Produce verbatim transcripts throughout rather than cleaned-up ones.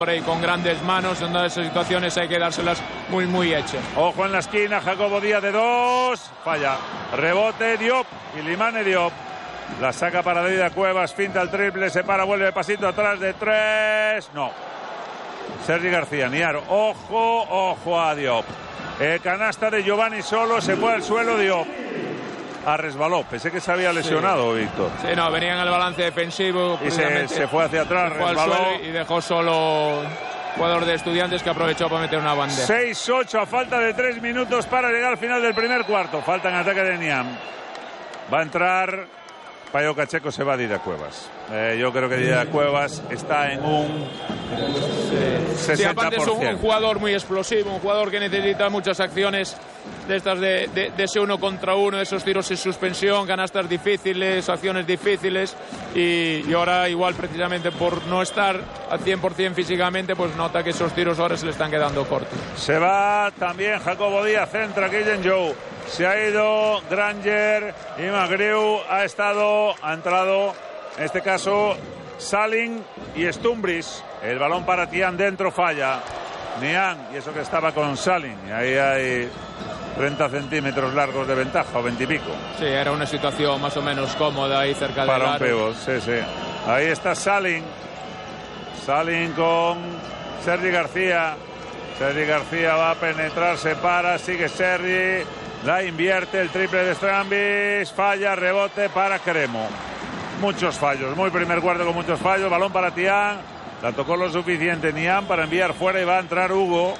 y con grandes manos, en esas situaciones hay que dárselas muy muy hechas. Ojo en la esquina, Jacobo Díaz de dos, falla, rebote Diop, y Limane Diop la saca para Dida Cuevas, finta el triple, se para, vuelve pasito atrás de tres, no. Sergi García, Niar, ojo, ojo a Diop, el canasta de Giovanni solo, se fue al suelo Diop. A resbaló, pensé que se había lesionado, sí. Víctor. Sí, no, venía en el balance defensivo y se, se fue hacia atrás, fue resbaló y dejó solo jugador de Estudiantes que aprovechó para meter una bandera. seis ocho a falta de tres minutos para llegar al final del primer cuarto. Falta en ataque de Niam. Va a entrar Payo Cacheco, se va Dida Cuevas. Eh, yo creo que Dida Cuevas está en un sí. sesenta por ciento. Sí, aparte es un, un jugador muy explosivo, un jugador que necesita muchas acciones de estas de, de, de ese uno contra uno, esos tiros en suspensión, canastas difíciles, acciones difíciles, y, y ahora igual precisamente por no estar al cien por ciento físicamente, pues nota que esos tiros ahora se le están quedando cortos. Se va también Jacobo Díaz, centra Killian Joe, se ha ido Granger y Magriu, ha estado, ha entrado en este caso Salin y Stumbris, el balón para Tian dentro, falla Niang, y eso que estaba con Salin, y ahí hay treinta centímetros largos de ventaja, o veinte y pico. Sí, era una situación más o menos cómoda ahí cerca del aro. Para un pivot, sí, sí. Ahí está Salin. Salin con Sergi García. Sergi García va a penetrar, se para, sigue Sergi. La invierte, el triple de Strambis. Falla, rebote para Cremo. Muchos fallos, muy primer cuarto con muchos fallos. Balón para Tian. La tocó lo suficiente Niam para enviar fuera y va a entrar Hugo.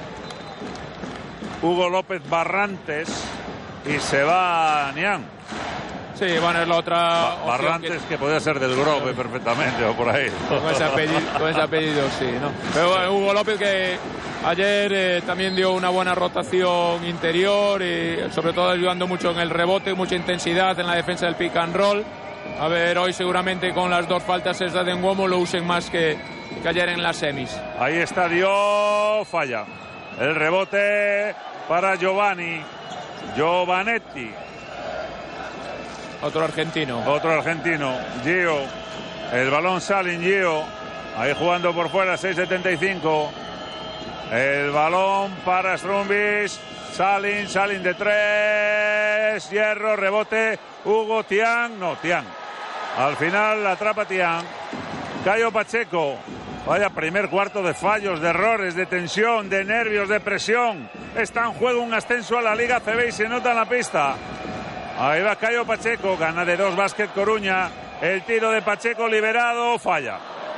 Hugo López Barrantes y se va Niang. Sí, bueno, es la otra ba Barrantes que... que podía ser del Grove perfectamente o por ahí. Con ese apellido, con ese apellido sí, ¿no? Pero bueno, Hugo López que ayer eh, también dio una buena rotación interior y sobre todo ayudando mucho en el rebote, mucha intensidad en la defensa del pick and roll. A ver, hoy seguramente con las dos faltas esas de Ngwomu lo usen más que, que ayer en las semis. Ahí está Diop, falla. El rebote para Giovanni, Giovanetti. Otro argentino. Otro argentino, Gio. El balón Salin, Gio. Ahí jugando por fuera, seis setenta y cinco. El balón para Strumbis. Salin, Salin de tres. Hierro, rebote. Hugo, Tian. No, Tian. Al final la atrapa Tian. Cayo Pacheco. Vaya primer cuarto de fallos, de errores, de tensión, de nervios, de presión. Está en juego un ascenso a la Liga C B y se nota en la pista. Ahí va Cayo Pacheco, gana de dos Básquet Coruña. El tiro de Pacheco liberado, falla.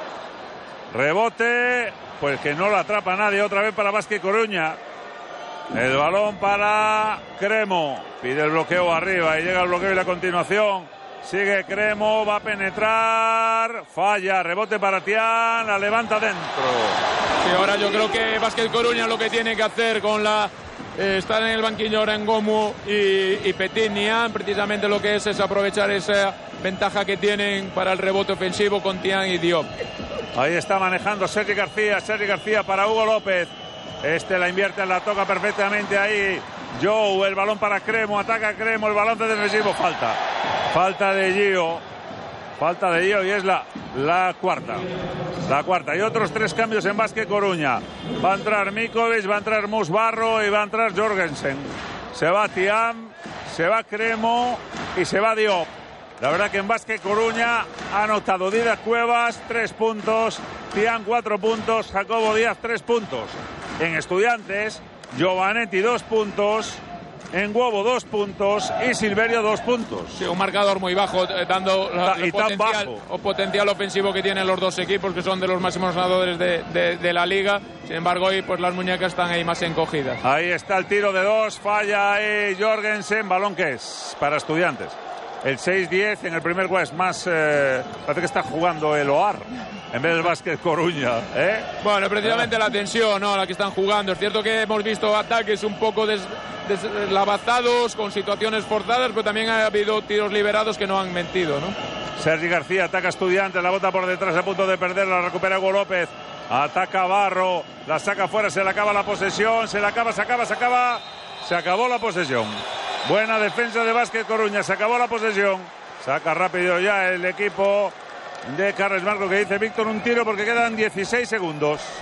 Rebote, pues que no lo atrapa nadie, otra vez para Básquet Coruña. El balón para Cremo. Pide el bloqueo arriba y llega el bloqueo y la continuación. Sigue Cremo, va a penetrar, falla, rebote para Tian, la levanta dentro. Sí, ahora yo creo que Básquet Coruña lo que tiene que hacer con la... Eh, estar en el banquillo ahora en Ngwomu y, y Petit Niang, precisamente lo que es es aprovechar esa ventaja que tienen para el rebote ofensivo con Tian y Diop. Ahí está manejando Sergi García, Sergi García para Hugo López. Este la invierte, la toca perfectamente ahí. Joe, el balón para Cremo, ataca Cremo, el balón defensivo, falta. Falta de Gio. Falta de Gio y es la, la cuarta. La cuarta. Y otros tres cambios en Básquet Coruña. Va a entrar Mikovic, va a entrar Musbarro y va a entrar Jorgensen. Se va Tiam, se va Cremo y se va Diop. La verdad que en Básquet Coruña ha anotado Dida Cuevas, tres puntos. Tiam, cuatro puntos. Jacobo Díaz, tres puntos. En Estudiantes, Giovanetti, dos puntos. En Ngwomu, dos puntos. Y Silverio, dos puntos. Sí, un marcador muy bajo, eh, dando la, y el tan potencial, bajo. o potencial ofensivo que tienen los dos equipos, que son de los máximos ganadores de, de, de la liga. Sin embargo, hoy pues las muñecas están ahí más encogidas. Ahí está el tiro de dos, falla ahí Jorgensen. Balón que es para Estudiantes. El seis diez en el primer cuarto es más... Eh, parece que está jugando el O A R en vez del Básquet Coruña, ¿eh? Bueno, precisamente la tensión, ¿no?, la que están jugando. Es cierto que hemos visto ataques un poco des, deslavazados, con situaciones forzadas, pero también ha habido tiros liberados que no han mentido, ¿no? Sergi García ataca a Estudiantes, la bota por detrás a punto de perder, la recupera Hugo López. Ataca Barro, la saca fuera, se le acaba la posesión, se le acaba, se acaba, se acaba. Se acabó la posesión. Buena defensa de Básquet Coruña, se acabó la posesión. Saca rápido ya el equipo de Carles Marco, que dice Víctor, un tiro porque quedan dieciséis segundos.